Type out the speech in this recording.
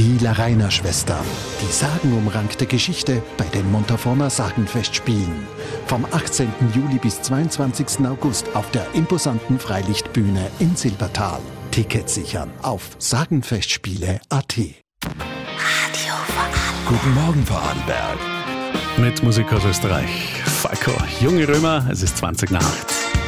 Die Larainer Schwestern. Die sagenumrankte Geschichte bei den Montaforner Sagenfestspielen. Vom 18. Juli bis 22. August auf der imposanten Freilichtbühne in Silbertal. Tickets sichern auf sagenfestspiele.at. Radio Vorarlberg. Guten Morgen, Vorarlberg. Mit Musik aus Österreich. Falco, Junge Römer, es ist 20 nach 8.